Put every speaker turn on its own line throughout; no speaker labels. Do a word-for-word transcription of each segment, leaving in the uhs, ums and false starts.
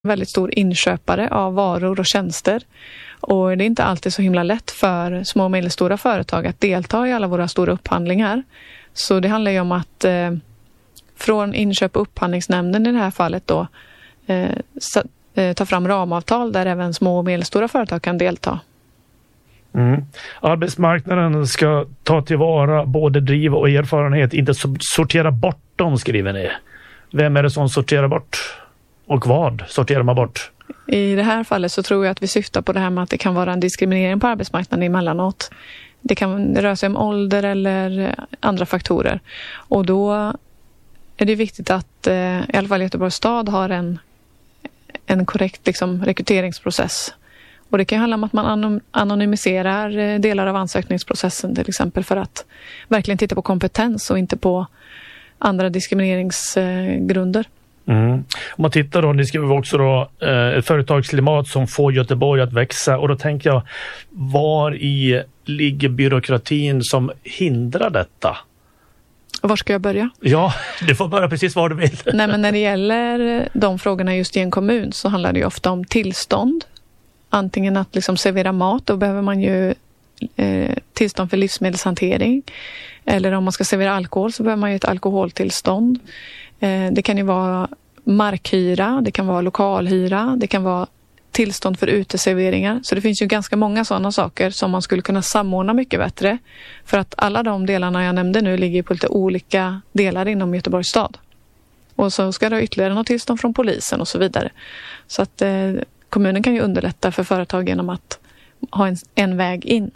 väldigt stor inköpare av varor och tjänster. Och det är inte alltid så himla lätt för små och medelstora företag att delta i alla våra stora upphandlingar. Så det handlar ju om att eh, från inköp- och upphandlingsnämnden i det här fallet då eh, sa, eh, ta fram ramavtal där även små och medelstora företag kan delta.
Mm. Arbetsmarknaden ska ta tillvara både driv och erfarenhet, inte sortera bort dem, skriver ni. Vem är det som sorterar bort? Och vad sorterar man bort?
I det här fallet så tror jag att vi syftar på det här med att det kan vara en diskriminering på arbetsmarknaden emellanåt. Det kan röra sig om ålder eller andra faktorer. Och då är det viktigt att eh, i alla fall Göteborgs stad har en, en korrekt liksom, rekryteringsprocess. Och det kan handla om att man anonymiserar delar av ansökningsprocessen till exempel för att verkligen titta på kompetens och inte på andra diskrimineringsgrunder.
Mm. Om man tittar då, ni skriver också då eh, ett företagsklimat som får Göteborg att växa, och då tänker jag, var i ligger byråkratin som hindrar detta?
Var ska jag börja?
Ja, du får börja precis var du vill.
Nej, men när det gäller de frågorna just i en kommun så handlar det ju ofta om tillstånd. Antingen att liksom servera mat, då behöver man ju eh, tillstånd för livsmedelshantering. Eller om man ska servera alkohol så behöver man ju ett alkoholtillstånd. Eh, det kan ju vara markhyra, det kan vara lokalhyra, det kan vara tillstånd för uteserveringar. Så det finns ju ganska många sådana saker som man skulle kunna samordna mycket bättre. För att alla de delarna jag nämnde nu ligger på lite olika delar inom Göteborgs stad. Och så ska det ha ytterligare något tillstånd från polisen och så vidare. Så att eh, kommunen kan ju underlätta för företag genom att ha en, en väg in.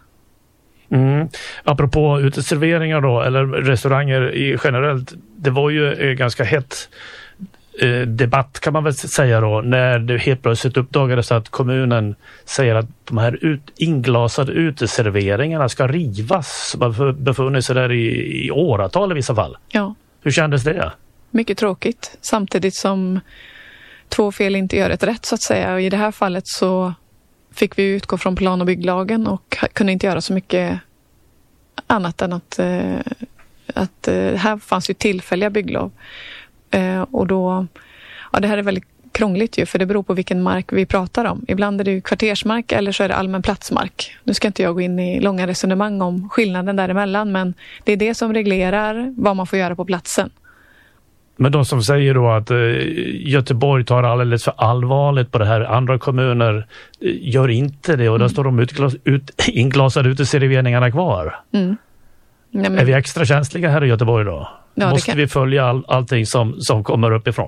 Mm. Apropå uteserveringar då, eller restauranger i generellt, det var ju eh, ganska hett eh, debatt kan man väl säga då, när det helt plötsligt uppdagades att kommunen säger att de här ut, inglasade uteserveringarna ska rivas. Man har befunnit sig där i, i åratal i vissa fall.
Ja.
Hur kändes det?
Mycket tråkigt, samtidigt som två fel inte gör ett rätt så att säga. Och i det här fallet så fick vi utgå från plan- och bygglagen och kunde inte göra så mycket annat än att, eh, att eh, här fanns ju tillfälliga bygglov. Eh, och då, ja, det här är väldigt krångligt ju, för det beror på vilken mark vi pratar om. Ibland är det ju kvartersmark eller så är det allmän platsmark. Nu ska inte jag gå in i långa resonemang om skillnaden däremellan, men det är det som reglerar vad man får göra på platsen.
Men de som säger då att eh, Göteborg tar alldeles för allvarligt på det här, andra kommuner eh, gör inte det, och då mm. står de utglas, ut, inglasade uteserveringarna kvar. Mm. Nej, men... Är vi extra känsliga här i Göteborg då? Ja, måste kan... vi följa all, allting som, som kommer uppifrån?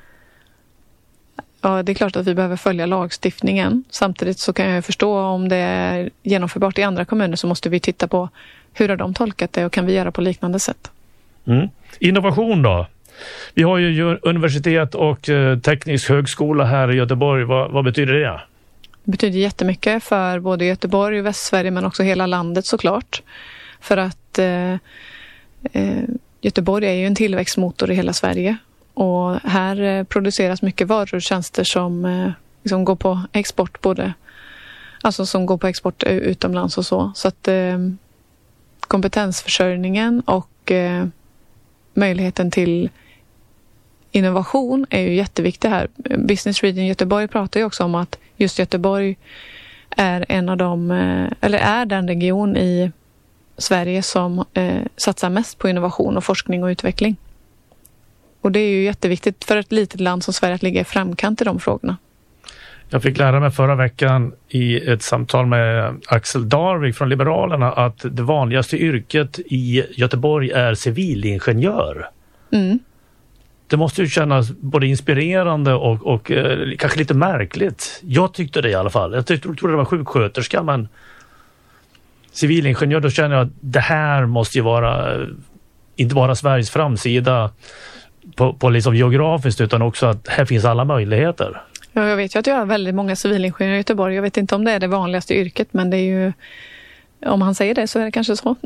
Ja, det är klart att vi behöver följa lagstiftningen. Samtidigt så kan jag förstå om det är genomförbart i andra kommuner, så måste vi titta på hur har de tolkat det och kan vi göra på liknande sätt.
Mm. Innovation då? Vi har ju universitet och eh, teknisk högskola här i Göteborg. Vad, vad betyder det?
Det betyder jättemycket för både Göteborg och Västsverige, men också hela landet såklart. För att eh, eh, Göteborg är ju en tillväxtmotor i hela Sverige. Och här eh, produceras mycket varor och tjänster som eh, liksom går på export, både, alltså som går på export utomlands och så. Så att eh, kompetensförsörjningen och eh, möjligheten till innovation är ju jätteviktig här. Business Region Göteborg pratar ju också om att just Göteborg är en av de, eller är den region i Sverige som eh, satsar mest på innovation och forskning och utveckling. Och det är ju jätteviktigt för ett litet land som Sverige att ligga i framkant i de frågorna.
Jag fick lära mig förra veckan i ett samtal med Axel Darvik från Liberalerna att det vanligaste yrket i Göteborg är civilingenjör. Mm. Det måste ju kännas både inspirerande och, och eh, kanske lite märkligt. Jag tyckte det i alla fall. Jag tyckte, trodde det var sjuksköterska, men civilingenjör, då känner jag att det här måste ju vara inte bara Sveriges framsida på, på liksom geografiskt, utan också att här finns alla möjligheter.
Ja, jag vet ju att jag har väldigt många civilingenjörer i Göteborg. Jag vet inte om det är det vanligaste yrket, men det är ju, om han säger det så är det kanske så.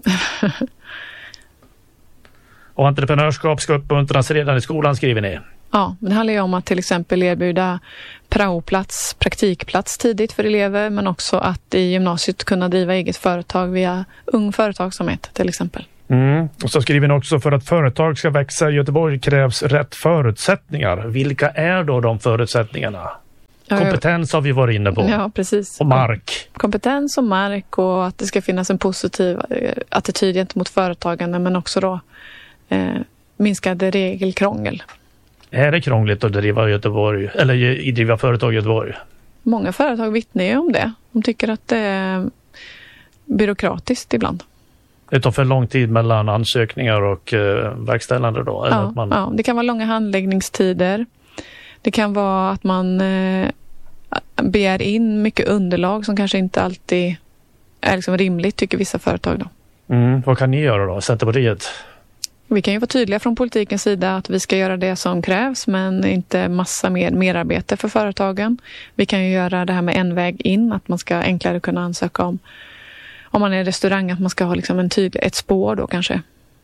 Och entreprenörskap ska uppmuntras redan i skolan, skriver ni.
Ja, men det handlar ju om att till exempel erbjuda praoplats, praktikplats tidigt för elever, men också att i gymnasiet kunna driva eget företag via ung företagsamhet till exempel.
Mm. Och så skriver ni också, för att företag ska växa i Göteborg krävs rätt förutsättningar. Vilka är då de förutsättningarna? Kompetens har vi varit inne på.
Ja, precis.
Och mark.
Kompetens och mark och att det ska finnas en positiv attityd gentemot företagande, men också då eh, minskad regelkrångel.
Är det krångligt att driva Göteborg eller driva företag i Göteborg?
Många företag vittnar ju om det. De tycker att det är byråkratiskt ibland.
Det tar för lång tid mellan ansökningar och eh, verkställande då? Eller
Ja,
att man...
ja, det kan vara långa handläggningstider. Det kan vara att man eh, begär in mycket underlag som kanske inte alltid är liksom rimligt, tycker vissa företag då.
Mm, vad kan ni göra då, Centerpartiet?
Vi kan ju vara tydliga från politikens sida att vi ska göra det som krävs, men inte massa mer merarbete för företagen. Vi kan ju göra det här med en väg in, att man ska enklare kunna ansöka om om man är restaurang, att man ska ha liksom en tydlig, ett spår då kanske.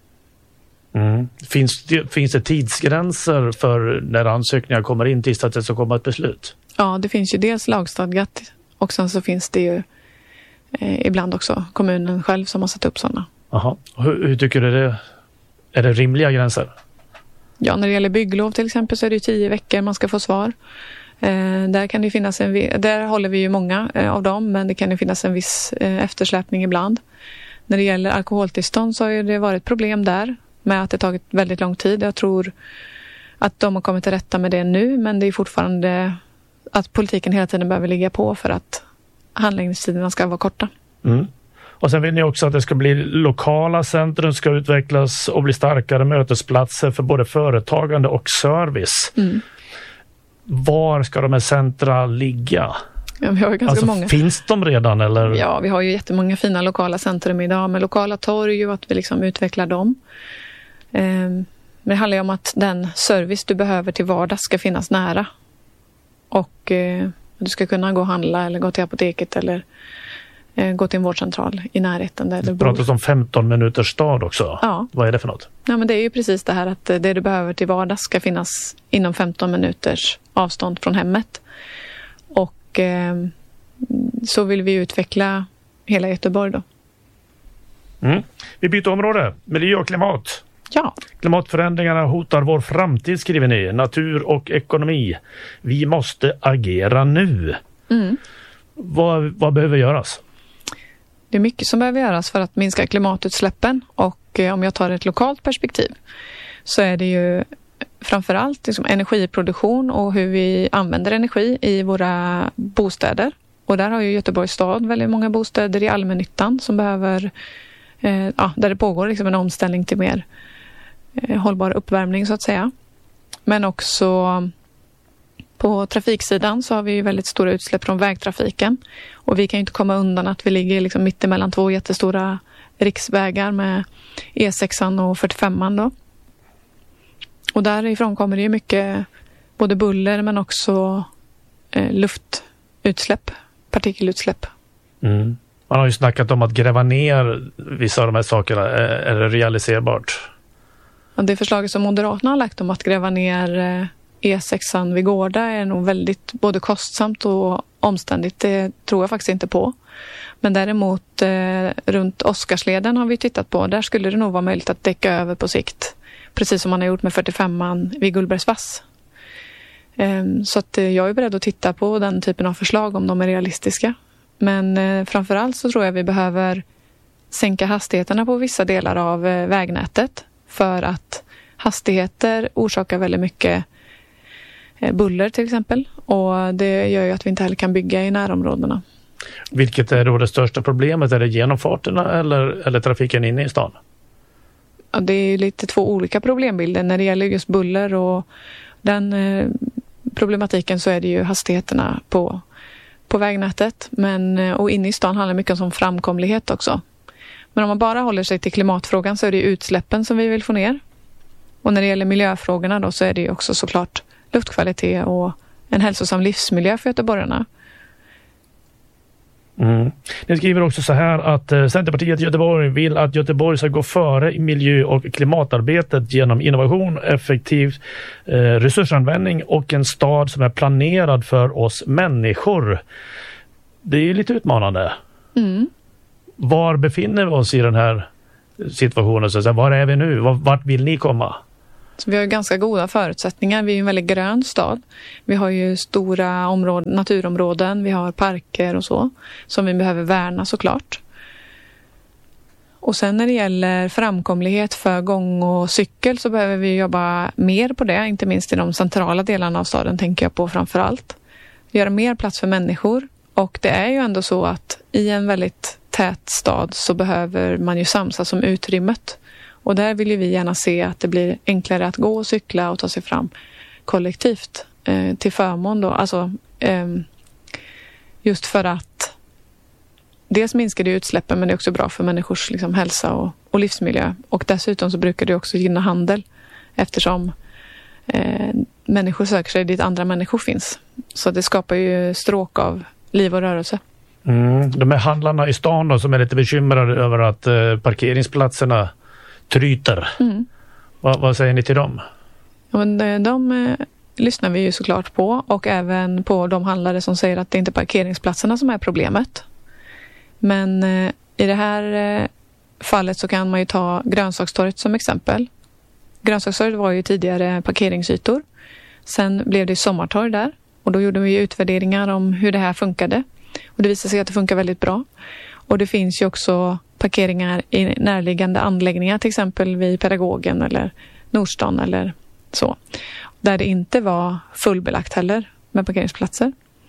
Mm. Finns, det, finns det tidsgränser för när ansökningar kommer in tills att det ska komma ett beslut?
Ja, det finns ju dels lagstadgat och sen så finns det ju eh, ibland också kommunen själv som har satt upp sådana.
Aha. Hur, hur tycker du det? Är det rimliga gränser?
Ja, när det gäller bygglov till exempel så är det ju tio veckor man ska få svar. Eh, där kan det finnas en, där håller vi ju många eh, av dem, men det kan ju finnas en viss eh, eftersläpning ibland. När det gäller alkoholtillstånd så har det varit problem där med att det tagit väldigt lång tid. Jag tror att de har kommit till rätta med det nu, men det är fortfarande att politiken hela tiden behöver ligga på för att handläggningstiderna ska vara korta.
Mm. Och sen vill ni också att det ska bli lokala centrum, ska utvecklas och bli starkare mötesplatser för både företagande och service.
Mm.
Var ska de här centra ligga?
Ja, vi har ju ganska
alltså,
många.
Finns de redan? Eller?
Ja, vi har ju jättemånga fina lokala centrum idag med lokala torg och att vi liksom utvecklar dem. Men det handlar ju om att den service du behöver till vardags ska finnas nära. Och eh, du ska kunna gå och handla eller gå till apoteket eller eh, gå till en vårdcentral i närheten. Där
det pratas om femton minuters stad också.
Ja.
Vad är det för något?
Ja, men det är ju precis det här att det du behöver till vardags ska finnas inom femton minuters avstånd från hemmet. Och eh, så vill vi utveckla hela Göteborg då.
Mm. Vi byter område. Miljö och klimat.
Ja.
Klimatförändringarna hotar vår framtid, skriver ni. Natur och ekonomi. Vi måste agera nu.
Mm.
Vad, vad behöver göras?
Det är mycket som behöver göras för att minska klimatutsläppen. Och eh, om jag tar ett lokalt perspektiv så är det ju framförallt liksom energiproduktion och hur vi använder energi i våra bostäder. Och där har ju Göteborgs stad väldigt många bostäder i allmännyttan som behöver, eh, ja, där det pågår liksom en omställning till mer eh, hållbar uppvärmning så att säga. Men också på trafiksidan så har vi ju väldigt stora utsläpp från vägtrafiken. Och vi kan ju inte komma undan att vi ligger liksom mitt emellan två jättestora riksvägar med E sexan och fyrtiofemman då. Och därifrån kommer det ju mycket både buller men också eh, luftutsläpp, partikelutsläpp.
Mm. Man har ju snackat om att gräva ner vissa av de här sakerna. Är, är det realiserbart?
Och det förslaget som Moderaterna har lagt om att gräva ner eh, E sexan vid Gårda är nog väldigt både kostsamt och omständigt. Det tror jag faktiskt inte på. Men däremot eh, runt Oscarsleden har vi tittat på. Där skulle det nog vara möjligt att täcka över på sikt. Precis som man har gjort med fyrtiofemman vid Gullbergsvass. Um, så att, uh, jag är beredd att titta på den typen av förslag om de är realistiska. Men uh, framförallt så tror jag vi behöver sänka hastigheterna på vissa delar av uh, vägnätet. För att hastigheter orsakar väldigt mycket uh, buller till exempel. Och det gör ju att vi inte heller kan bygga i närområdena.
Vilket är då det största problemet? Är det genomfarterna eller, eller trafiken inne i stan?
Ja, det är lite två olika problembilder. När det gäller just buller och den eh, problematiken så är det ju hastigheterna på, på vägnätet. Men, och inne i stan handlar det mycket om framkomlighet också. Men om man bara håller sig till klimatfrågan så är det utsläppen som vi vill få ner. Och när det gäller miljöfrågorna då så är det ju också såklart luftkvalitet och en hälsosam livsmiljö för göteborgarna.
Mm. Ni skriver också så här att eh, Centerpartiet i Göteborg vill att Göteborg ska gå före i miljö- och klimatarbetet genom innovation, effektiv eh, resursanvändning och en stad som är planerad för oss människor. Det är ju lite utmanande.
Mm.
Var befinner vi oss i den här situationen? Så att säga, var är vi nu? Vart vill ni komma?
Så vi har ju ganska goda förutsättningar. Vi är ju en väldigt grön stad. Vi har ju stora områden, naturområden, vi har parker och så som vi behöver värna såklart. Och sen när det gäller framkomlighet för gång och cykel så behöver vi jobba mer på det, inte minst i de centrala delarna av staden tänker jag på framför allt. Göra mer plats för människor, och det är ju ändå så att i en väldigt tät stad så behöver man ju samsas om utrymmet. Och där vill ju vi gärna se att det blir enklare att gå och cykla och ta sig fram kollektivt eh, till förmån då. Alltså eh, just för att dels minskar det utsläppen, men det är också bra för människors liksom, hälsa och, och livsmiljö. Och dessutom så brukar det också gynna handel eftersom eh, människor söker sig dit andra människor finns. Så det skapar ju stråk av liv och rörelse.
Mm, de här handlarna i stan då, som är lite bekymrade över att eh, parkeringsplatserna tryter. Mm. Va, vad säger ni till dem?
Ja, men de, de eh, lyssnar vi ju såklart på, och även på de handlare som säger att det inte är parkeringsplatserna som är problemet. Men eh, i det här eh, fallet så kan man ju ta Grönsakstorget som exempel. Grönsakstorget var ju tidigare parkeringsytor. Sen blev det sommartorg där, och då gjorde vi utvärderingar om hur det här funkade. Och det visade sig att det funkar väldigt bra. Och det finns ju också parkeringar i närliggande anläggningar, till exempel vid Pedagogen eller Nordstan eller så. Där det inte var fullbelagt heller med parkeringsplatser.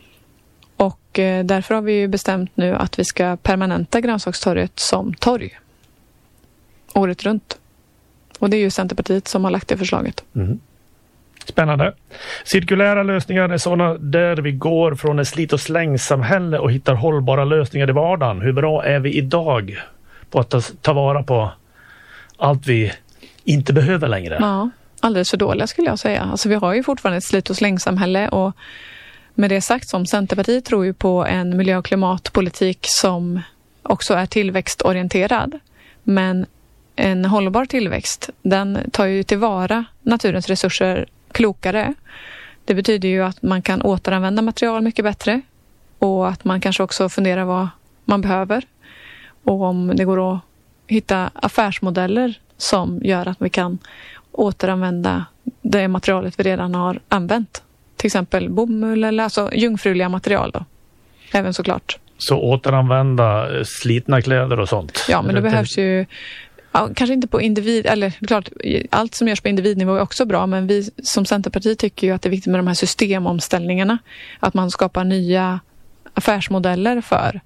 Och eh, därför har vi ju bestämt nu att vi ska permanenta Grönsakstorget som torg. Året runt. Och det är ju Centerpartiet som har lagt det förslaget.
Mm. Spännande. Cirkulära lösningar är sådana där vi går från ett slit- och slängsamhälle och hittar hållbara lösningar i vardagen. Hur bra är vi idag på att ta, ta vara på allt vi inte behöver längre?
Ja, alldeles för dåliga skulle jag säga. Alltså vi har ju fortfarande ett slit- och slängsamhälle, och med det sagt som Centerpartiet tror ju på en miljö- och klimatpolitik som också är tillväxtorienterad. Men en hållbar tillväxt, den tar ju tillvara naturens resurser klokare. Det betyder ju att man kan återanvända material mycket bättre, och att man kanske också funderar vad man behöver. Och om det går att hitta affärsmodeller som gör att vi kan återanvända det materialet vi redan har använt. Till exempel bomull eller alltså jungfruliga material då. Även såklart.
Så återanvända slitna kläder och sånt?
Ja, men det behövs ju ja, kanske inte på individ, eller klart allt som görs på individnivå är också bra, men vi som Centerparti tycker ju att det är viktigt med de här systemomställningarna. Att man skapar nya affärsmodeller för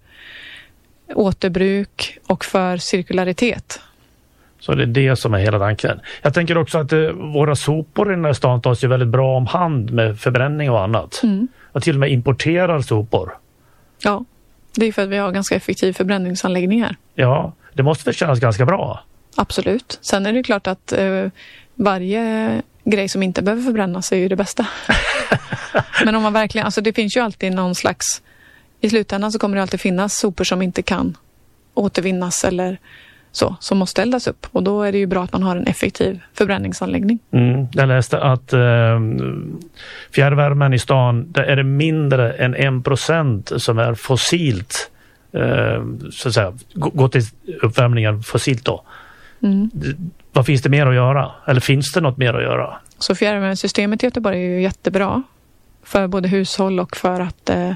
återbruk och för cirkularitet.
Så det är det som är hela tanken. Jag tänker också att eh, våra sopor i den här stan tas ju väldigt bra om hand med förbränning och annat. Mm. Och till och med importerar sopor.
Ja, det är för att vi har ganska effektiv förbränningsanläggning här.
Ja, det måste väl kännas ganska bra.
Absolut. Sen är det klart att eh, varje grej som inte behöver förbrännas är ju det bästa. Men om man verkligen, alltså det finns ju alltid någon slags, i slutändan så kommer det alltid finnas sopor som inte kan återvinnas eller så, som måste eldas upp. Och då är det ju bra att man har en effektiv förbränningsanläggning. Mm,
jag läste att eh, fjärrvärmen i stan, där är det mindre än en procent som är fossilt, eh, så att säga, gå till uppvärmningen fossilt då. Mm. Vad finns det mer att göra? Eller finns det något mer att göra?
Så fjärrvärmesystemet i Göteborg är ju jättebra för både hushåll och för att eh,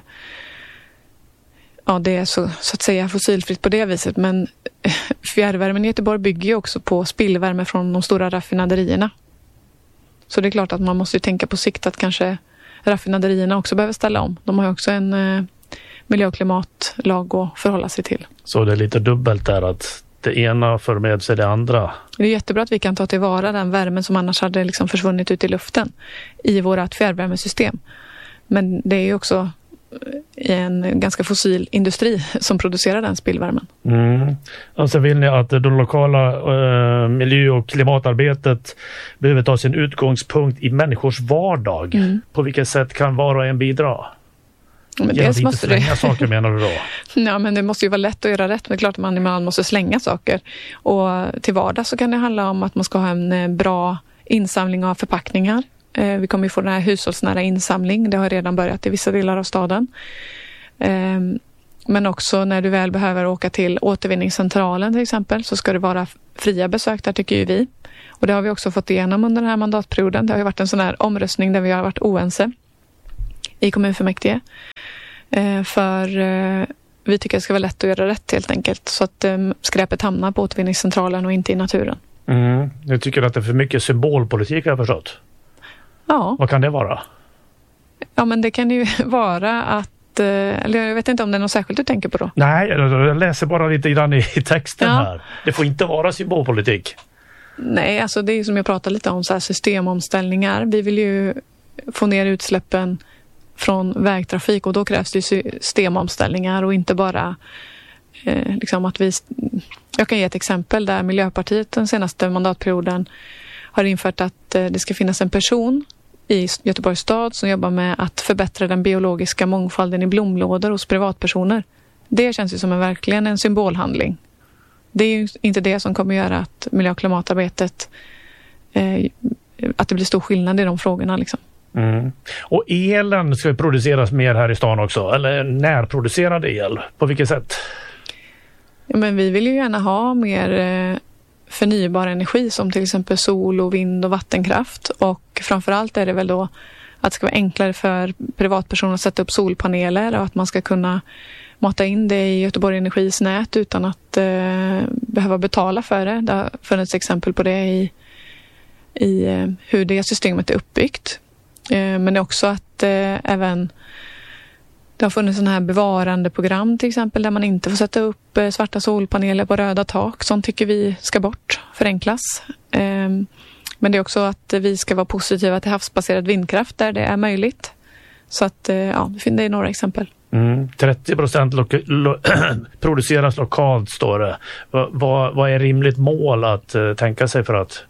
ja, det är så, så att säga fossilfritt på det viset. Men fjärrvärmen i Göteborg bygger ju också på spillvärme från de stora raffinaderierna. Så det är klart att man måste ju tänka på sikt att kanske raffinaderierna också behöver ställa om. De har ju också en eh, miljö- och klimatlag att förhålla sig till.
Så det är lite dubbelt där, att det ena för med sig det andra.
Det är jättebra att vi kan ta tillvara den värmen som annars hade liksom försvunnit ut i luften i vårt fjärrvärmesystem. Men det är ju också en ganska fossil industri som producerar den spillvärmen.
Mm. Och så vill ni att det lokala eh, miljö- och klimatarbetet behöver ta sin utgångspunkt i människors vardag. Mm. På vilket sätt kan var och en bidra?
Men dels
inte
måste
slänga
det...
saker, menar du då?
Ja, men det måste ju vara lätt att göra rätt. Men det är klart att man ibland måste slänga saker. Och till vardag så kan det handla om att man ska ha en bra insamling av förpackningar. Eh, vi kommer ju få den här hushållsnära insamling. Det har redan börjat i vissa delar av staden. Eh, Men också när du väl behöver åka till återvinningscentralen till exempel så ska det vara fria besök där, tycker ju vi. Och det har vi också fått igenom under den här mandatperioden. Det har ju varit en sån här omröstning där vi har varit oense i kommunfullmäktige. Eh, för eh, vi tycker att det ska vara lätt att göra rätt helt enkelt. Så att eh, skräpet hamnar på återvinningscentralen och inte i naturen.
Mm. Jag tycker att det är för mycket symbolpolitik, har jag förstått.
Ja.
Vad kan det vara?
Ja, men det kan ju vara att eller jag vet inte om det är något särskilt du tänker på då.
Nej, jag läser bara lite grann i texten
ja.
här. Det får inte vara symbolpolitik.
Nej, alltså det är som jag pratade lite om, så här systemomställningar. Vi vill ju få ner utsläppen från vägtrafik och då krävs det systemomställningar och inte bara eh, liksom att vi... Jag kan ge ett exempel där Miljöpartiet den senaste mandatperioden har infört att eh, det ska finnas en person i Göteborgs stad som jobbar med att förbättra den biologiska mångfalden i blomlådor hos privatpersoner. Det känns ju som en verkligen en symbolhandling. Det är ju inte det som kommer göra att miljö- och klimatarbetet eh, att det blir stor skillnad i de frågorna liksom.
Mm. Och elen ska produceras mer här i stan också, eller närproducerad el. På vilket sätt?
Ja, men vi vill ju gärna ha mer eh, förnybar energi som till exempel sol och vind och vattenkraft, och framförallt är det väl då att det ska vara enklare för privatpersoner att sätta upp solpaneler och att man ska kunna mata in det i Göteborg Energis nät utan att eh, behöva betala för det. Det har funnits exempel på det i, i eh, hur det systemet är uppbyggt. Eh, men det är också att eh, även det har funnits sådana här bevarandeprogram till exempel där man inte får sätta upp eh, svarta solpaneler på röda tak. Sånt tycker vi ska bort, förenklas. Eh, men det är också att vi ska vara positiva till havsbaserad vindkraft där det är möjligt. Så att eh, ja, det är några exempel.
Mm, trettio procent lo- lo- produceras lokalt, står det. Va- vad, vad är rimligt mål att uh, tänka sig för att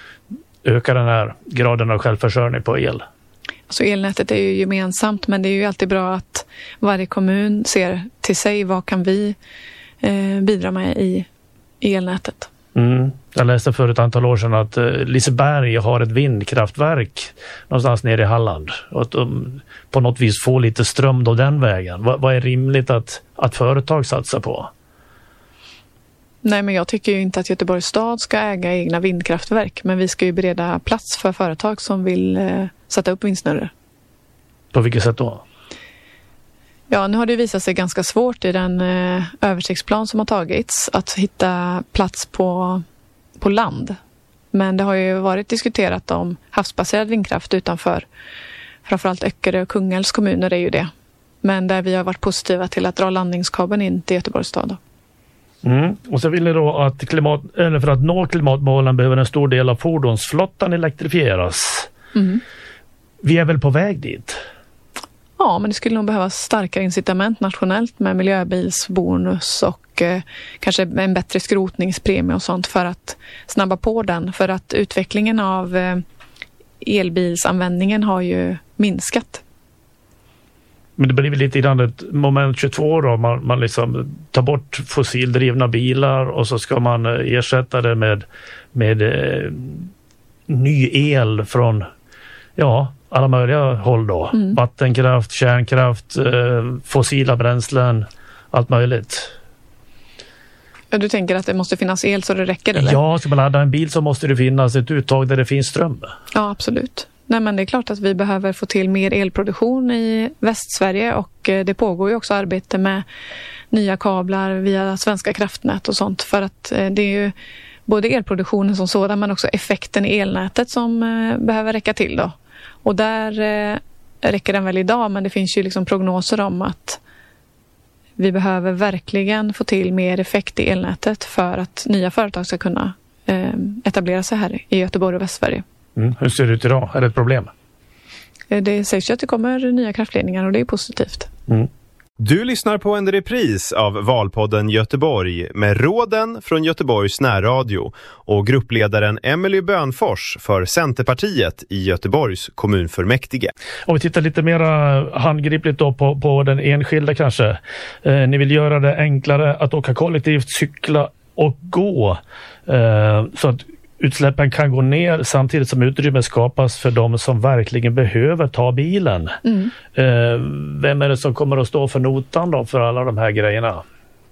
öka den här graden av självförsörjning på el?
Alltså elnätet är ju gemensamt, men det är ju alltid bra att varje kommun ser till sig vad kan vi eh, bidra med i, i elnätet.
Mm. Jag läste för ett antal år sedan att uh, Liseberg har ett vindkraftverk någonstans nere i Halland. Och att de på något vis får lite ström då den vägen. Va- vad är rimligt att, att företag satsar på?
Nej, men jag tycker ju inte att Göteborgs stad ska äga egna vindkraftverk. Men vi ska ju bereda plats för företag som vill eh, sätta upp vindsnurror.
På vilket sätt då?
Ja, nu har det visat sig ganska svårt i den eh, översiktsplan som har tagits att hitta plats på, på land. Men det har ju varit diskuterat om havsbaserad vindkraft utanför framförallt Öckerö och Kungälvs kommuner är ju det. Men där vi har varit positiva till att dra landningskabeln in till Göteborgs stad.
Mm. Och så vill ni då att klimat, eller för att nå klimatmålen behöver en stor del av fordonsflottan elektrifieras.
Mm.
Vi är väl på väg dit?
Ja, men det skulle nog behövas starkare incitament nationellt med miljöbilsbonus och eh, kanske en bättre skrotningspremie och sånt för att snabba på den. För att utvecklingen av eh, elbilsanvändningen har ju minskat.
Men det blir väl lite grann ett moment tjugotvå då. Man, man liksom tar bort fossildrivna bilar och så ska man ersätta det med, med eh, ny el från ja, alla möjliga håll då. Mm. Vattenkraft, kärnkraft, eh, fossila bränslen, allt möjligt.
Ja, du tänker att det måste finnas el så det räcker, eller?
Ja, ska man ladda en bil så måste det finnas ett uttag där det finns ström.
Ja, absolut. Nej, men det är klart att vi behöver få till mer elproduktion i Västsverige och det pågår ju också arbete med nya kablar via Svenska kraftnät och sånt för att det är ju både elproduktionen som sådan men också effekten i elnätet som behöver räcka till då. Och där räcker den väl idag, men det finns ju liksom prognoser om att vi behöver verkligen få till mer effekt i elnätet för att nya företag ska kunna etablera sig här i Göteborg och Västsverige.
Mm. Hur ser det ut idag? Är det ett problem?
Det sägs ju att det kommer nya kraftledningar och det är positivt.
Mm.
Du lyssnar på en repris av Valpodden Göteborg med råden från Göteborgs närradio och gruppledaren Emily Bönfors för Centerpartiet i Göteborgs kommunfullmäktige.
Om vi tittar lite mer handgripligt då på, på den enskilda kanske. Eh, ni vill göra det enklare att åka kollektivt, cykla och gå. Eh, så att utsläppen kan gå ner samtidigt som utrymme skapas för de som verkligen behöver ta bilen.
Mm.
Eh, vem är det som kommer att stå för notan då för alla de här grejerna?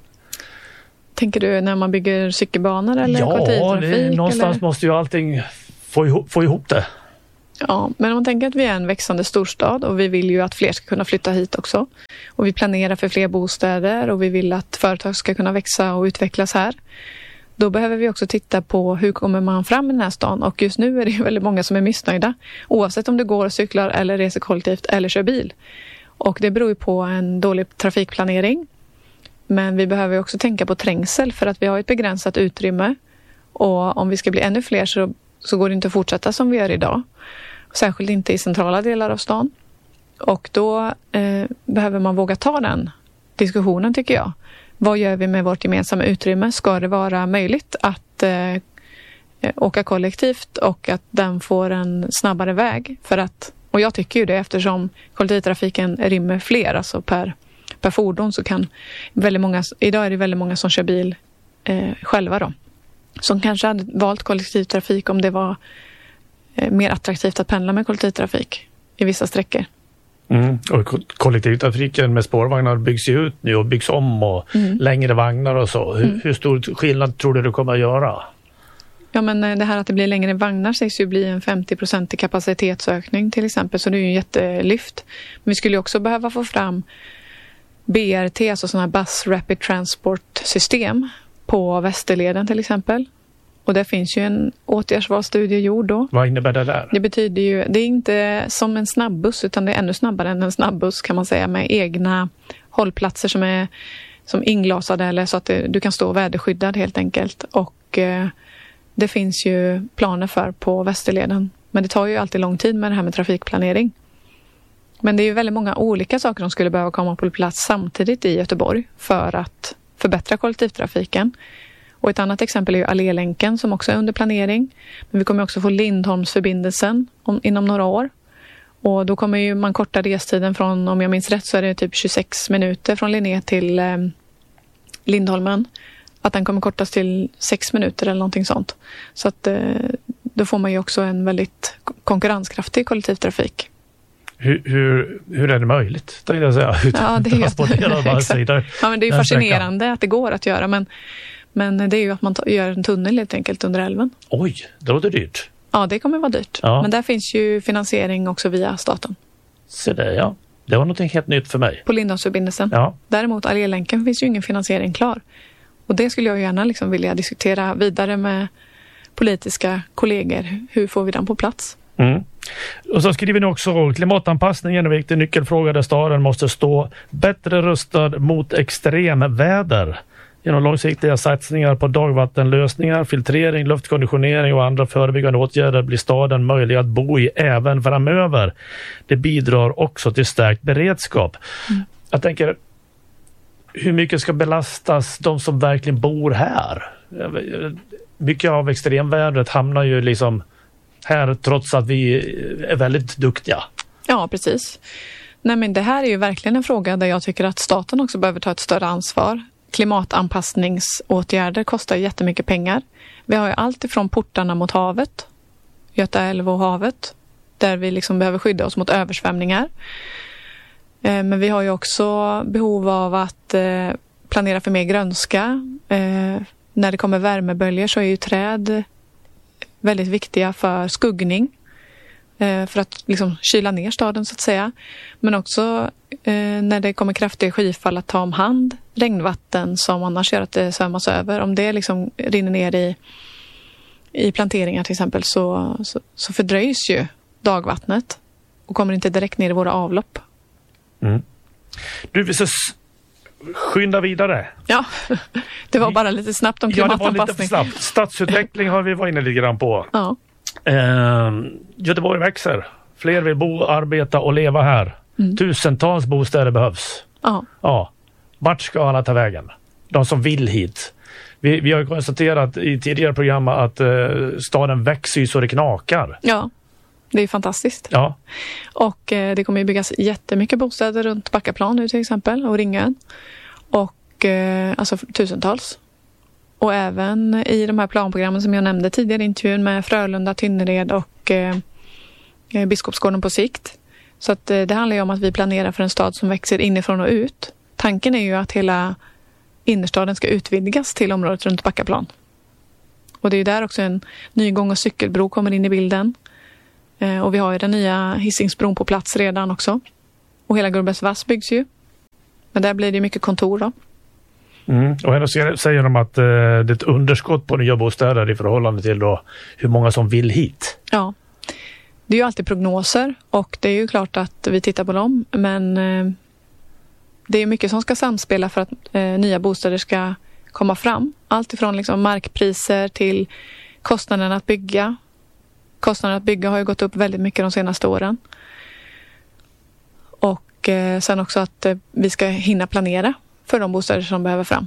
Tänker du när man bygger cykelbanor eller
ja,
kollektivtrafik?
Ja, någonstans
eller?
måste ju allting få ihop, få ihop det.
Ja, men om man tänker att vi är en växande storstad och vi vill ju att fler ska kunna flytta hit också. Och vi planerar för fler bostäder och vi vill att företag ska kunna växa och utvecklas här. Då behöver vi också titta på hur kommer man fram i den här stan. Och just nu är det ju väldigt många som är missnöjda. Oavsett om du går, cyklar eller reser kollektivt eller kör bil. Och det beror ju på en dålig trafikplanering. Men vi behöver också tänka på trängsel för att vi har ett begränsat utrymme. Och om vi ska bli ännu fler så, så går det inte att fortsätta som vi gör idag. Särskilt inte i centrala delar av stan. Och då eh, behöver man våga ta den diskussionen tycker jag. Vad gör vi med vårt gemensamma utrymme? Ska det vara möjligt att eh, åka kollektivt och att den får en snabbare väg? För att, och jag tycker ju det eftersom kollektivtrafiken rymmer fler, alltså per, per fordon så kan väldigt många, idag är det väldigt många som kör bil eh, själva då. Som kanske hade valt kollektivtrafik om det var eh, mer attraktivt att pendla med kollektivtrafik i vissa sträckor.
Mm. Och kollektivtrafiken med spårvagnar byggs ju ut nu och byggs om och mm. längre vagnar och så. Hur, mm. hur stor skillnad tror du det kommer att göra?
Ja, men det här att det blir längre vagnar sägs ju bli en femtio procent kapacitetsökning till exempel, så det är ju en jättelyft. Men vi skulle ju också behöva få fram B R T, alltså sådana här Bus Rapid Transport system på Västerleden till exempel. Och det finns ju en åtgärdsvalsstudie gjord då.
Vad innebär det där?
Det betyder ju, det är inte som en snabbbuss utan det är ännu snabbare än en snabbbuss kan man säga, med egna hållplatser som är som inglasade eller så att det, du kan stå väderskyddad helt enkelt. Och eh, det finns ju planer för på Västerleden. Men det tar ju alltid lång tid med det här med trafikplanering. Men det är ju väldigt många olika saker som skulle behöva komma på plats samtidigt i Göteborg för att förbättra kollektivtrafiken. Och ett annat exempel är ju Allélänken som också är under planering. Men vi kommer också få Lindholmsförbindelsen om, inom några år. Och då kommer ju man korta restiden från, om jag minns rätt så är det typ tjugosex minuter från Linné till eh, Lindholmen. Att den kommer kortas till sex minuter eller någonting sånt. Så att eh, då får man ju också en väldigt konkurrenskraftig kollektivtrafik.
Hur, hur, hur är det möjligt? Det jag säga.
Ja, det är, ja, men det är ju fascinerande att det går att göra, men Men det är ju att man gör en tunnel helt enkelt under älven.
Oj, det låter dyrt.
Ja, det kommer vara dyrt. Ja. Men där finns ju finansiering också via staten.
Så det, ja. Det var något helt nytt för mig.
På Lindholmsförbindelsen.
Ja.
Däremot Allélänken finns ju ingen finansiering klar. Och det skulle jag gärna liksom vilja diskutera vidare med politiska kollegor. Hur får vi den på plats?
Mm. Och så skriver ni också klimatanpassningen är en viktig nyckelfråga där staden måste stå bättre rustad mot extremväder. Genom långsiktiga satsningar på dagvattenlösningar, filtrering, luftkonditionering och andra förebyggande åtgärder blir staden möjlig att bo i även framöver. Det bidrar också till stärkt beredskap. Mm. Jag tänker, hur mycket ska belastas de som verkligen bor här? Mycket av extremvädret hamnar ju liksom här trots att vi är väldigt duktiga.
Ja, precis. Nej, men det här är ju verkligen en fråga där jag tycker att staten också behöver ta ett större ansvar. Klimatanpassningsåtgärder kostar jättemycket pengar. Vi har ju allt ifrån portarna mot havet, Göta älv och havet, där vi liksom behöver skydda oss mot översvämningar. Men vi har ju också behov av att planera för mer grönska. När det kommer värmeböljor så är ju träd väldigt viktiga för skuggning. För att liksom kyla ner staden så att säga. Men också eh, när det kommer kraftiga skyfall att ta om hand regnvatten som annars gör att det svämmas över. Om det liksom rinner ner i, i planteringar till exempel så, så, så fördröjs ju dagvattnet och kommer inte direkt ner i våra avlopp.
Mm. Du, vi ska skynda vidare.
Ja, det var bara lite snabbt om klimatanpassning.
Ja, det var lite snabbt. Stadsutveckling har vi varit inne lite grann på.
Ja.
Eh, Göteborg växer. Fler vill bo, arbeta och leva här. Mm. Tusentals bostäder behövs.
Ja.
Ja. Vart ska alla ta vägen? De som vill hit. Vi, vi har konstaterat i tidigare program att eh, staden växer så det knakar.
Ja, det är fantastiskt.
Ja.
Och eh, det kommer ju byggas jättemycket bostäder runt Backaplan nu till exempel och Ringön. Och eh, alltså tusentals. Och även i de här planprogrammen som jag nämnde tidigare i intervjun med Frölunda, Tynnered och eh, Biskopsgården på sikt. Så att, eh, det handlar ju om att vi planerar för en stad som växer inifrån och ut. Tanken är ju att hela innerstaden ska utvidgas till området runt Backaplan. Och det är ju där också en ny gång- och cykelbro kommer in i bilden. Eh, och vi har ju den nya Hisingsbron på plats redan också. Och hela Gullbergsvass byggs ju. Men där blir det mycket kontor då.
Mm. Och ändå säger de att eh, det är ett underskott på nya bostäder i förhållande till då hur många som vill hit.
Ja, det är ju alltid prognoser och det är ju klart att vi tittar på dem. Men eh, det är mycket som ska samspela för att eh, nya bostäder ska komma fram. Allt ifrån liksom markpriser till kostnaden att bygga. Kostnaden att bygga har ju gått upp väldigt mycket de senaste åren. Och eh, sen också att eh, vi ska hinna planera för de bostäder som behöver fram.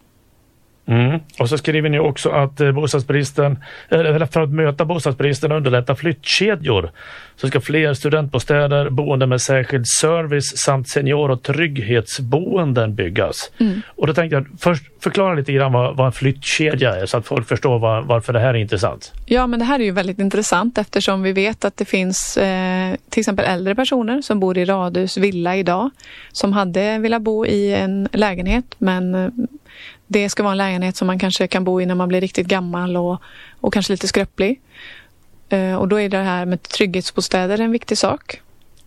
Mm. Och så skriver ni också att eh, bostadsbristen, eller för att möta bostadsbristen och underlätta flyttkedjor så ska fler studentbostäder, boende med särskild service samt senior- och trygghetsboenden byggas. Mm. Och då tänkte jag först förklara lite grann vad, vad en flyttkedja är så att folk förstår var, varför det här är intressant.
Ja, men det här är ju väldigt intressant eftersom vi vet att det finns eh, till exempel äldre personer som bor i radhus, villa idag som hade velat bo i en lägenhet men eh, det ska vara en lägenhet som man kanske kan bo i när man blir riktigt gammal och, och kanske lite skröplig. Eh, och då är det här med trygghetsbostäder en viktig sak.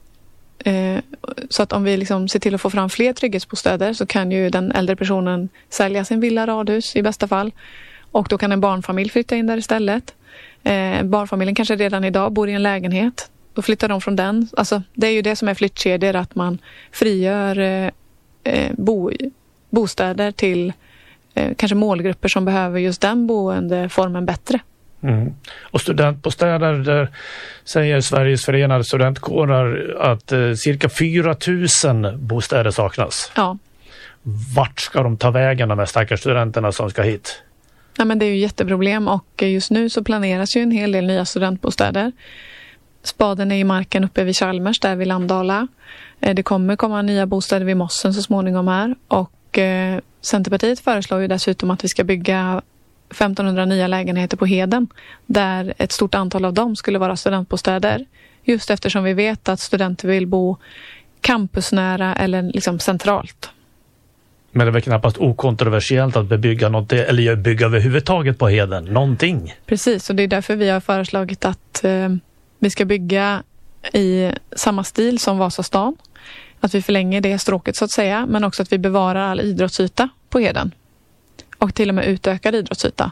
Eh, så att om vi liksom ser till att få fram fler trygghetsbostäder så kan ju den äldre personen sälja sin villa, radhus i bästa fall. Och då kan en barnfamilj flytta in där istället. Eh, barnfamiljen kanske redan idag bor i en lägenhet. Då flyttar de från den. Alltså, det är ju det som är flyttkedjor, att man frigör eh, bo, bostäder till kanske målgrupper som behöver just den boendeformen bättre.
Mm. Och studentbostäder, där säger Sveriges förenade studentkårer att eh, cirka fyra tusen bostäder saknas.
Ja.
Vart ska de ta vägen, de här stackars studenterna som ska hit?
Ja, men det är ju jätteproblem och just nu så planeras ju en hel del nya studentbostäder. Spaden är i marken uppe vid Chalmers, där vid Landala. Det kommer komma nya bostäder vid Mossen så småningom här och eh, Centerpartiet föreslår ju dessutom att vi ska bygga femtonhundra nya lägenheter på Heden där ett stort antal av dem skulle vara studentbostäder. Just eftersom vi vet att studenter vill bo campusnära eller liksom centralt.
Men det är väl knappast okontroversiellt att bebygga något, eller bygga överhuvudtaget på Heden, någonting.
Precis, och det är därför vi har föreslagit att eh, vi ska bygga i samma stil som Vasastan. Att vi förlänger det stråket så att säga, men också att vi bevarar all idrottsyta på Heden. Och till och med utökar idrottsyta.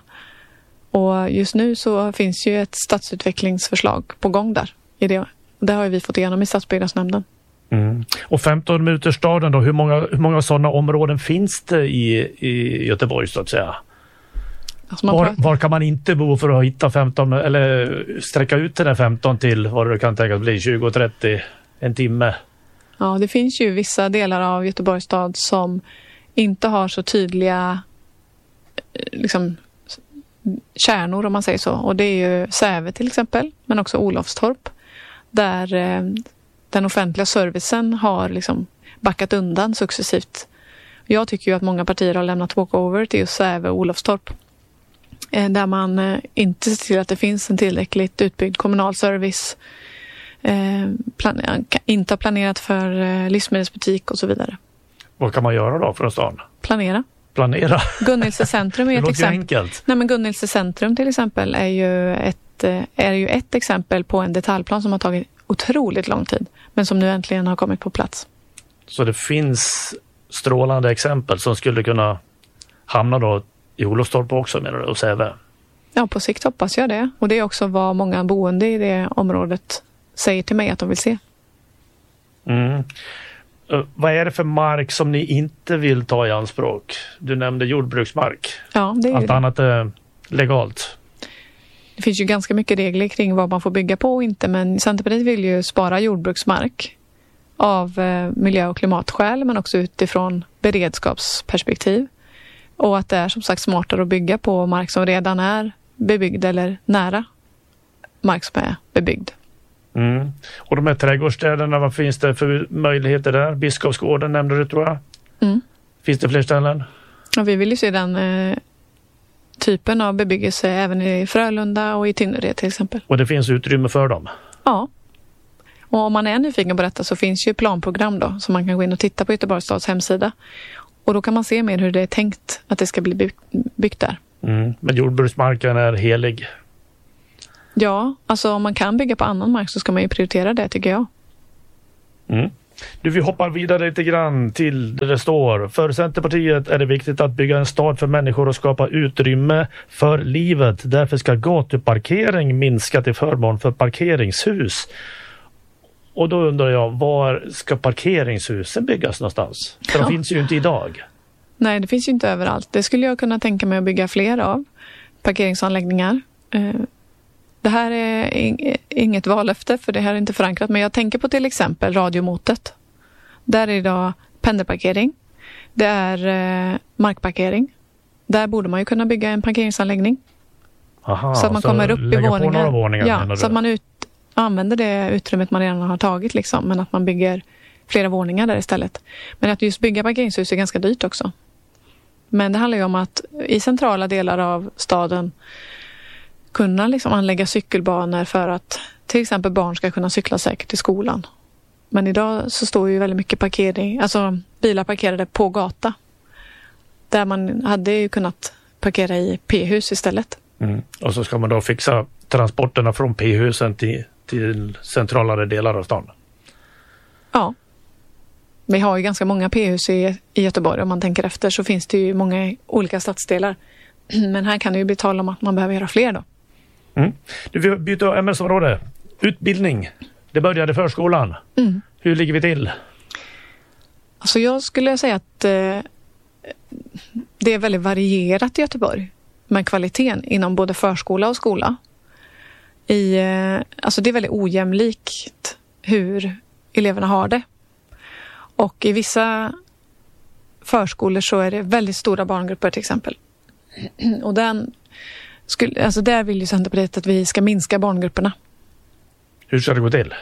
Och just nu så finns ju ett stadsutvecklingsförslag på gång där. I det. Det har vi fått igenom i stadsbyggnadsnämnden.
Mm. Och femton minuters staden då, hur många, hur många sådana områden finns det i, i Göteborg så att säga? Alltså var, var kan man inte bo för att hitta femton eller sträcka ut den där femton till vad det kan tänkas bli, tjugo trettio, en timme?
Ja, det finns ju vissa delar av Göteborgs stad som inte har så tydliga liksom, kärnor om man säger så. Och det är ju Säve till exempel, men också Olofstorp. Där eh, den offentliga servicen har liksom backat undan successivt. Jag tycker ju att många partier har lämnat walkover till just Säve och Olofstorp. Eh, där man eh, inte ser till att det finns en tillräckligt utbyggd kommunal service. Eh, plan- inte har planerat för eh, livsmedelsbutik och så vidare.
Vad kan man göra då från stan?
Planera.
Planera?
Gunnilse centrum är ett exempel.
Enkelt.
Nej, men Gunnilse centrum till exempel är ju, ett, är ju ett exempel på en detaljplan som har tagit otroligt lång tid. Men som nu äntligen har kommit på plats.
Så det finns strålande exempel som skulle kunna hamna då i Olofstorp också, menar du, och Säve?
Ja, på sikt hoppas jag det. Och det är också vad många boende i det området säger till mig att de vill se.
Mm. Uh, vad är det för mark som ni inte vill ta i anspråk? Du nämnde jordbruksmark.
Ja, det är
Allt
det.
annat är legalt.
Det finns ju ganska mycket regler kring vad man får bygga på och inte. Men Centerpartiet vill ju spara jordbruksmark av eh, miljö- och klimatskäl, men också utifrån beredskapsperspektiv. Och att det är som sagt smartare att bygga på mark som redan är bebyggd eller nära mark som är bebyggd.
Mm. Och de här trädgårdsstäderna, vad finns det för möjligheter där? Biskopsgården nämnde du, tror jag.
Mm.
Finns det fler ställen?
Och vi vill ju se den eh, typen av bebyggelse även i Frölunda och i Tynnered till exempel.
Och det finns utrymme för dem?
Ja. Och om man är nyfiken på detta så finns ju planprogram då som man kan gå in och titta på Göteborgs stads hemsida. Och då kan man se mer hur det är tänkt att det ska bli byggt, byggt där.
Mm, men jordbruksmarken är helig?
Ja, alltså om man kan bygga på annan mark så ska man ju prioritera det tycker jag.
Mm. Du, vi hoppar vidare lite grann till det det står. För Centerpartiet är det viktigt att bygga en stad för människor och skapa utrymme för livet. Därför ska gatuparkering minska till förmån för parkeringshus. Och då undrar jag, var ska parkeringshusen byggas någonstans? För de ja. finns ju inte idag.
Nej, det finns ju inte överallt. Det skulle jag kunna tänka mig att bygga fler av. Parkeringsanläggningar. Det här är inget vallöfte för det här är inte förankrat. Men jag tänker på till exempel radiomotet. Där är idag pendelparkering. Det är eh, markparkering. Där borde man ju kunna bygga en parkeringsanläggning.
Aha,
så att man så kommer upp i våningar.
våningar
ja, så att man ut, använder det utrymmet man redan har tagit. Liksom, men att man bygger flera våningar där istället. Men att just bygga parkeringshus är ganska dyrt också. Men det handlar ju om att i centrala delar av staden kunna liksom anlägga cykelbanor för att till exempel barn ska kunna cykla säkert till skolan. Men idag så står ju väldigt mycket parkering, alltså bilar parkerade på gata. Där man hade ju kunnat parkera i P-hus istället.
Mm. Och så ska man då fixa transporterna från P-husen till, till centralare delar av stan.
Ja. Vi har ju ganska många P-hus i, i Göteborg. Om man tänker efter så finns det ju många olika stadsdelar. Men här kan det ju bli tal om att man behöver göra fler då.
Mm. Du vill byta ämnesområde. Utbildning. Det började förskolan. Mm. Hur ligger vi till?
Alltså jag skulle säga att eh, det är väldigt varierat i Göteborg med kvaliteten inom både förskola och skola. I, eh, alltså det är väldigt ojämlikt hur eleverna har det. Och i vissa förskolor så är det väldigt stora barngrupper till exempel. Och den skulle, alltså där vill ju Centerpartiet att vi ska minska barngrupperna.
Hur ska det gå till?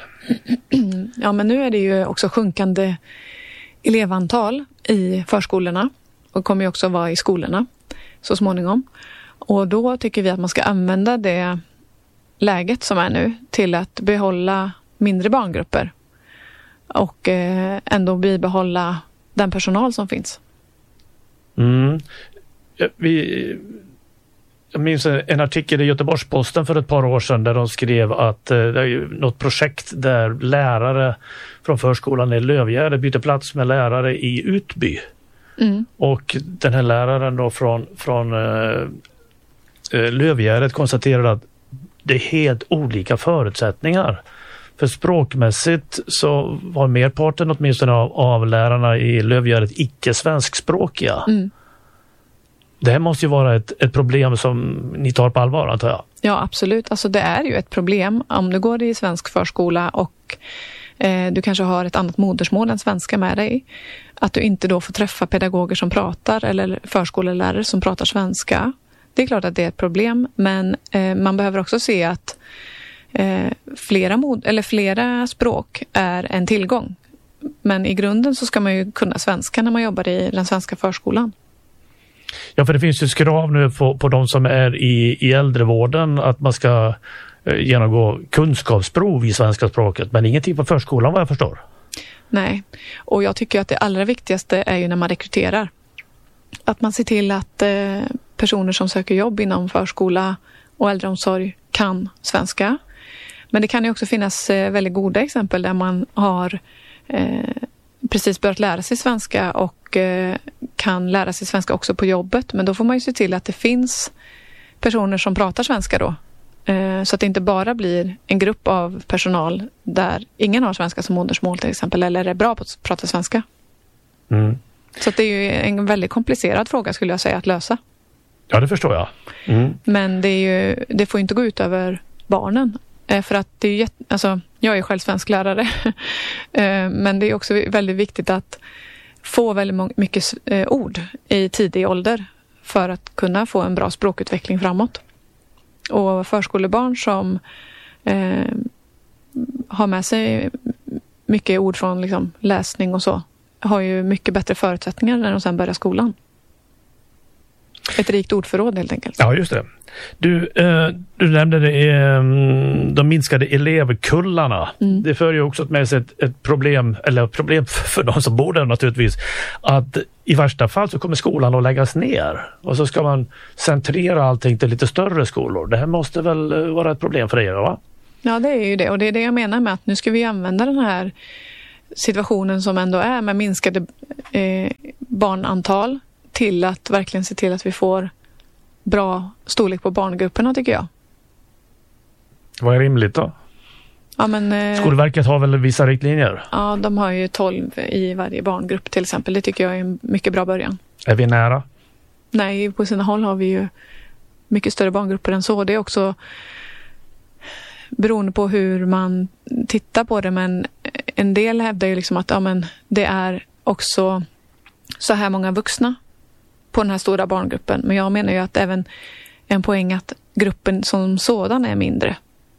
Ja, men nu är det ju också sjunkande elevantal i förskolorna och kommer ju också vara i skolorna så småningom. Och då tycker vi att man ska använda det läget som är nu till att behålla mindre barngrupper och eh, ändå bibehålla den personal som finns.
Mm. Vi... Jag minns en artikel i Göteborgs-Posten för ett par år sedan där de skrev att eh, det är ju något projekt där lärare från förskolan i Lövgärde byter plats med lärare i Utby. Mm. Och den här läraren då från, från eh, Lövgärdet konstaterade att det är helt olika förutsättningar. För språkmässigt så var merparten åtminstone av, av lärarna i Lövgärdet icke-svenskspråkiga. Mm. Det här måste ju vara ett, ett problem som ni tar på allvar, antar jag.
Ja, absolut. Alltså det är ju ett problem om du går i svensk förskola och eh, du kanske har ett annat modersmål än svenska med dig. Att du inte då får träffa pedagoger som pratar eller förskolelärare som pratar svenska. Det är klart att det är ett problem, men eh, man behöver också se att eh, flera, mod- eller flera språk är en tillgång. Men i grunden så ska man ju kunna svenska när man jobbar i den svenska förskolan.
Ja, för det finns ju krav nu på, på de som är i, i äldrevården att man ska eh, genomgå kunskapsprov i svenska språket, men ingenting på förskolan vad jag förstår.
Nej, och jag tycker att det allra viktigaste är ju när man rekryterar. Att man ser till att eh, personer som söker jobb inom förskola och äldreomsorg kan svenska. Men det kan ju också finnas eh, väldigt goda exempel där man har eh, precis börjat lära sig svenska och eh, kan lära sig svenska också på jobbet. Men då får man ju se till att det finns personer som pratar svenska då. Eh, så att det inte bara blir en grupp av personal där ingen har svenska som modersmål till exempel, eller är bra på att prata svenska. Mm. Så att det är ju en väldigt komplicerad fråga skulle jag säga att lösa.
Ja, det förstår jag. Mm.
Men det, är ju, det får inte gå ut över barnen. För att det är ju jätt, alltså, jag är själv svensklärare. Men det är också väldigt viktigt att få väldigt mycket ord i tidig ålder för att kunna få en bra språkutveckling framåt. Och förskolebarn som eh, har med sig mycket ord från liksom, läsning och så har ju mycket bättre förutsättningar när de sedan börjar skolan. ett rikt ordförråd helt enkelt.
Ja, just det. Du, eh, du nämnde det, eh, de minskade elevkullarna. Mm. Det för ju också med sig ett, ett problem, eller problem för de som bor där naturligtvis, att i värsta fall så kommer skolan att läggas ner och så ska man centrera allting till lite större skolor. Det här måste väl vara ett problem för er, va?
Ja, det är ju det, och det är det jag menar med att nu ska vi använda den här situationen som ändå är med minskade eh, barnantal till att verkligen se till att vi får bra storlek på barngrupperna, tycker jag.
Vad är rimligt då?
Ja, men, eh,
Skolverket har väl vissa riktlinjer?
Ja, de har ju tolv i varje barngrupp till exempel. Det tycker jag är en mycket bra början.
Är vi nära?
Nej, på sina håll har vi ju mycket större barngrupper än så. Det är också beroende på hur man tittar på det, men en del hävdar ju liksom att ja, men det är också så här många vuxna på den här stora barngruppen. Men jag menar ju att även en poäng att gruppen som sådan är mindre.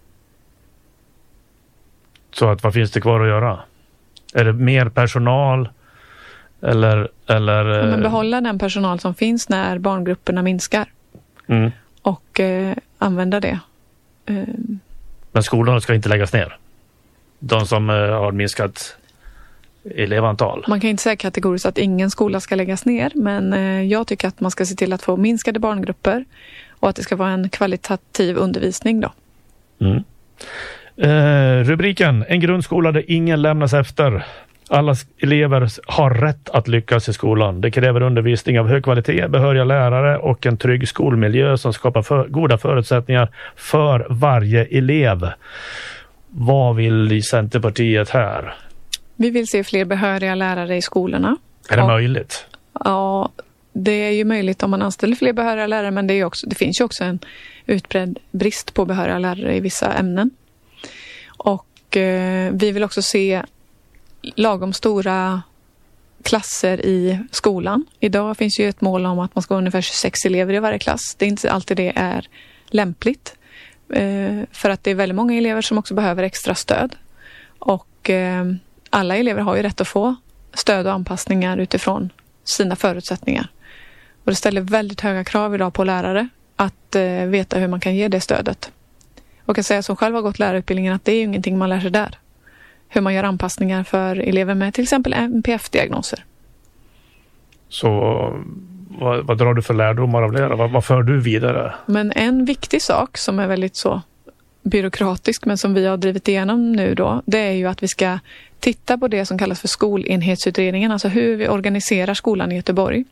Så att vad finns det kvar att göra? Är det mer personal eller... eller
ja, men behålla den personal som finns när barngrupperna minskar.
Mm.
Och eh, använda det. Eh.
Men skolorna ska inte läggas ner? De som eh, har minskat elevantal?
Man kan inte säga kategoriskt att ingen skola ska läggas ner, men eh, jag tycker att man ska se till att få minskade barngrupper och att det ska vara en kvalitativ undervisning då.
Mm. Eh, rubriken: En grundskola där ingen lämnas efter. Alla elever har rätt att lyckas i skolan. Det kräver undervisning av hög kvalitet, behöriga lärare och en trygg skolmiljö som skapar för, goda förutsättningar för varje elev. Vad vill Centerpartiet här?
Vi vill se fler behöriga lärare i skolorna.
Är det
och,
möjligt?
Ja, det är ju möjligt om man anställer fler behöriga lärare, men det, är också, det finns ju också en utbredd brist på behöriga lärare i vissa ämnen. Och eh, vi vill också se lagom stora klasser i skolan. Idag finns ju ett mål om att man ska ha ungefär tjugosex elever i varje klass. Det är inte alltid det är lämpligt. Eh, för att det är väldigt många elever som också behöver extra stöd. Och eh, alla elever har ju rätt att få stöd och anpassningar utifrån sina förutsättningar. Och det ställer väldigt höga krav idag på lärare att eh, veta hur man kan ge det stödet. Och jag säga som själv har gått lärarutbildningen att det är ju ingenting man lär sig där. Hur man gör anpassningar för elever med till exempel N P F-diagnoser.
Så vad, vad drar du för lärdomar av det? Vad, vad för du vidare?
Men en viktig sak som är väldigt så byråkratisk men som vi har drivit igenom nu då, det är ju att vi ska titta på det som kallas för skolenhetsutredningen, alltså hur vi organiserar skolan i Göteborg.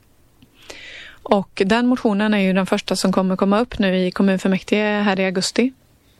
Och den motionen är ju den första som kommer komma upp nu i kommunfullmäktige här i augusti.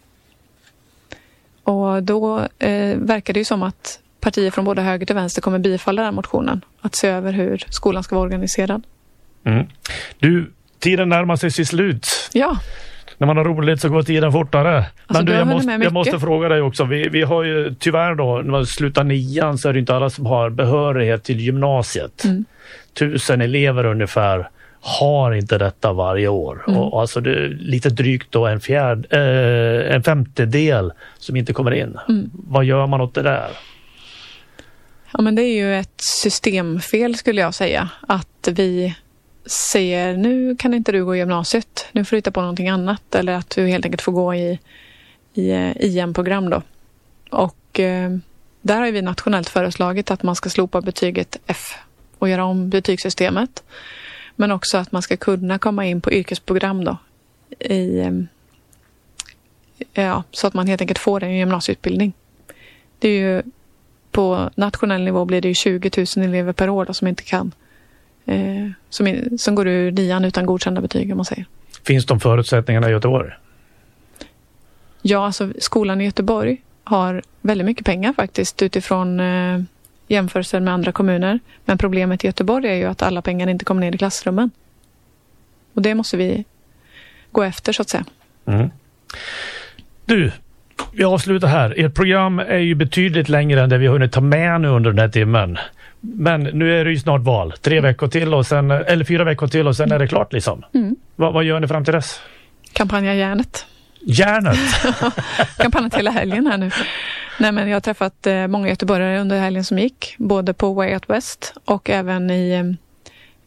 Och då eh, verkar det ju som att partier från både höger till vänster kommer bifalla den motionen. Att se över hur skolan ska vara organiserad.
Mm. Du, tiden närmar sig sitt slut.
Ja.
När man har roligt så går tiden fortare. Alltså, men du, jag, måste, jag måste fråga dig också. Vi, vi har ju tyvärr då, när man slutar nian så är det inte alla som har behörighet till gymnasiet. Mm. Tusen elever ungefär har inte detta varje år. Mm. Och alltså det är lite drygt då en fjärd, eh, en femtedel som inte kommer in. Mm. Vad gör man åt det där?
Ja, men det är ju ett systemfel skulle jag säga. Att vi säger nu kan inte du gå i gymnasiet. Nu får du hitta på någonting annat. Eller att du helt enkelt får gå i, i I M-program då. Och eh, där har vi nationellt föreslagit att man ska slopa betyget F och göra om betygssystemet. Men också att man ska kunna komma in på yrkesprogram då. I, ja, så att man helt enkelt får en gymnasieutbildning. Det är ju, på nationell nivå blir det ju tjugo tusen elever per år då, som inte kan. Eh, som, som går ur nian utan godkända betyg om man säger.
Finns de förutsättningarna i Göteborg?
Ja, alltså skolan i Göteborg har väldigt mycket pengar faktiskt utifrån eh, jämförelser med andra kommuner. Men problemet i Göteborg är ju att alla pengar inte kommer ner i klassrummen. Och det måste vi gå efter så att säga.
Mm. Du, vi avslutar här. Ert program är ju betydligt längre än det vi har hunnit ta med nu under den här timmen. Men nu är det ju snart val. Tre mm. veckor till och sen, eller fyra veckor till och sen mm. är det klart liksom. Mm. Va, vad gör ni fram till dess?
Kampanja järnet.
Järnet?
Kampanjat hela helgen här nu. Nej, men jag har träffat eh, många göteborgare under helgen som gick. Både på Way Out West och även i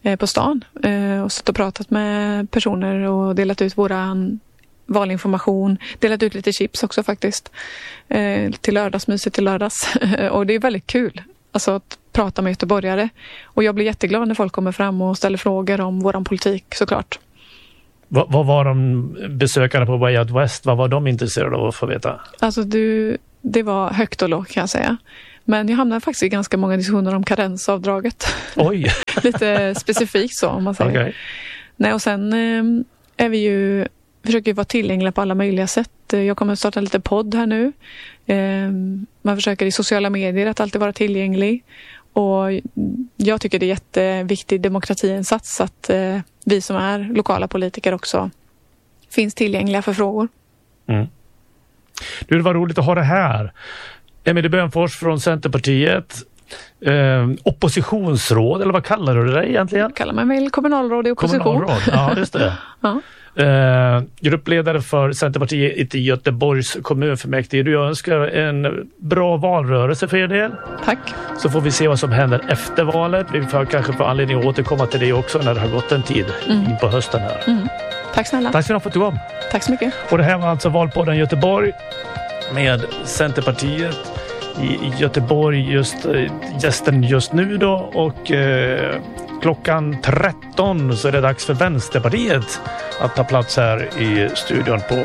eh, på stan eh, och stått och pratat med personer och delat ut våran valinformation, delat ut lite chips också faktiskt eh, till lördagsmyset till lördags och det är väldigt kul alltså att prata med göteborgare och jag blir jätteglad när folk kommer fram och ställer frågor om våran politik såklart.
Vad, vad var de besökare på Way Out West, vad var de intresserade av att få veta?
Alltså du, det var högt och lågt kan jag säga. Men jag hamnade faktiskt i ganska många diskussioner om karensavdraget.
Oj!
Lite specifikt så om man säger.
Okay.
Nej, och sen eh, är vi ju, försöker vara tillgängliga på alla möjliga sätt. Jag kommer att starta lite podd här nu. Eh, man försöker i sociala medier att alltid vara tillgänglig. Och jag tycker det är jätteviktig demokratiinsats att eh, vi som är lokala politiker också finns tillgängliga för frågor.
Mm. Du, det var roligt att ha det här. Emilie Bönfors från Centerpartiet, eh, oppositionsråd, eller vad kallar du det egentligen?
Kallar man väl kommunalråd i opposition.
Kommunalråd, ja just det.
Ja.
Eh, gruppledare för Centerpartiet i Göteborgs kommunfullmäktige. Du önskar en bra valrörelse för er del.
Tack.
Så får vi se vad som händer efter valet. Vi får kanske få anledning att återkomma till det också när det har gått en tid mm. in på hösten här.
Mm. Tack snälla.
Tack så mycket för att du kom.
Tack så mycket.
Och det här var alltså Valpodden Göteborg med Centerpartiet i Göteborg, just gästen just nu då, och eh, klockan tretton så är det dags för Vänsterpartiet att ta plats här i studion på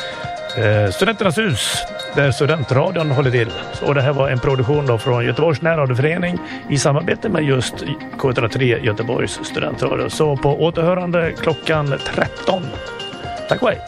eh, Studenternas hus där Studentradion håller till. Och det här var en produktion då från Göteborgs närradioförening i samarbete med just K ett noll tre Göteborgs studentradio. Så på återhörande klockan tretton. Tack och hej!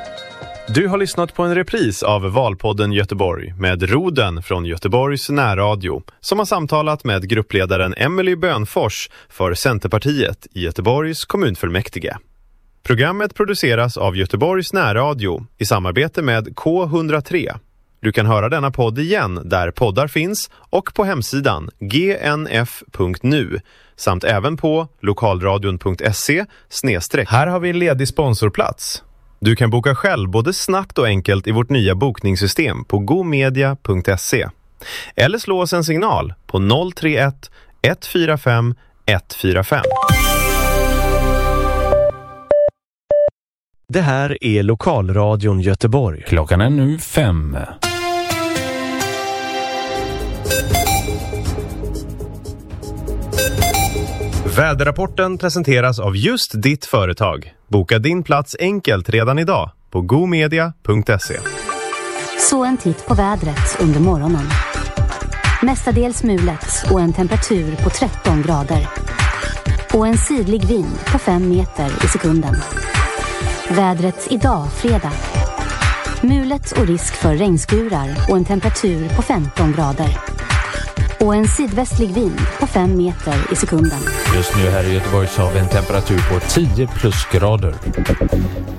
Du har lyssnat på en repris av Valpodden Göteborg med Roden från Göteborgs närradio som har samtalat med gruppledaren Emilie Bönfors för Centerpartiet i Göteborgs kommunfullmäktige. Programmet produceras av Göteborgs närradio i samarbete med K ett noll tre. Du kan höra denna podd igen där poddar finns och på hemsidan g n f punkt n u samt även på lokalradion punkt se snedstreck. Här har vi en ledig sponsorplats. Du kan boka själv både snabbt och enkelt i vårt nya bokningssystem på gomedia punkt se. Eller slå oss en signal på noll tre ett ett fyra fem ett fyra fem.
Det här är Lokalradion Göteborg.
Klockan är nu fem.
Väderrapporten presenteras av just ditt företag. Boka din plats enkelt redan idag på gomedia punkt se.
Så en titt på vädret under morgonen. Mestadels mulet och en temperatur på tretton grader. Och en sidlig vind på fem meter i sekunden. Vädret idag fredag. Mulet och risk för regnskurar och en temperatur på femton grader. Och en sydvästlig vind på fem meter i sekunden.
Just nu här i Göteborg så har vi en temperatur på tio plusgrader.